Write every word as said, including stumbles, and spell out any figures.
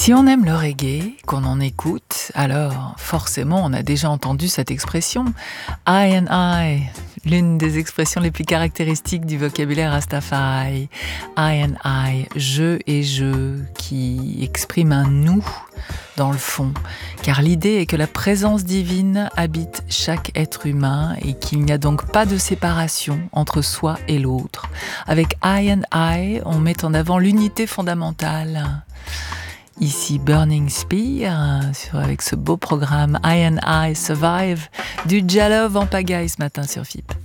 Si on aime le reggae, qu'on en écoute, alors forcément on a déjà entendu cette expression « I and I », l'une des expressions les plus caractéristiques du vocabulaire Rastafari. « I and I », je et je, qui exprime un « nous » dans le fond, car l'idée est que la présence divine habite chaque être humain et qu'il n'y a donc pas de séparation entre soi et l'autre. Avec « I and I », on met en avant l'unité fondamentale. Ici Burning Spear, sur, avec ce beau programme I and I Survive, du Jah Love en pagaille ce matin sur F I P.